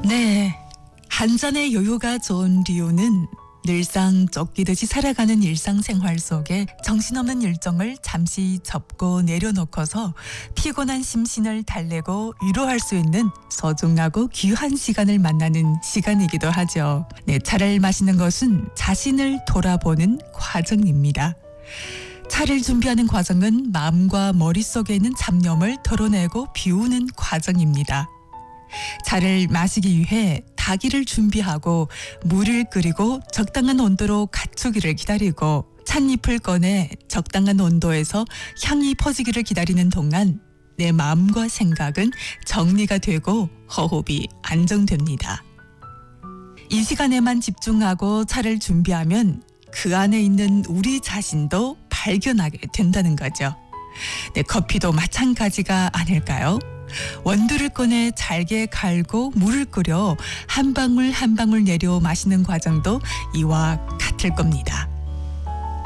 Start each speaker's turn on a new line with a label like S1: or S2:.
S1: 네, 한 잔의 여유가 좋은 리오는 늘상 쫓기듯이 살아가는 일상생활 속에 정신없는 일정을 잠시 접고 내려놓고서 피곤한 심신을 달래고 위로할 수 있는 소중하고 귀한 시간을 만나는 시간이기도 하죠. 네, 차를 마시는 것은 자신을 돌아보는 과정입니다. 차를 준비하는 과정은 마음과 머릿속에 있는 잡념을 털어내고 비우는 과정입니다. 차를 마시기 위해 다기를 준비하고 물을 끓이고 적당한 온도로 갖추기를 기다리고 찻잎을 꺼내 적당한 온도에서 향이 퍼지기를 기다리는 동안 내 마음과 생각은 정리가 되고 호흡이 안정됩니다. 이 시간에만 집중하고 차를 준비하면 그 안에 있는 우리 자신도 발견하게 된다는 거죠. 네, 커피도 마찬가지가 아닐까요? 원두를 꺼내 잘게 갈고 물을 끓여 한 방울 한 방울 내려 마시는 과정도 이와 같을 겁니다.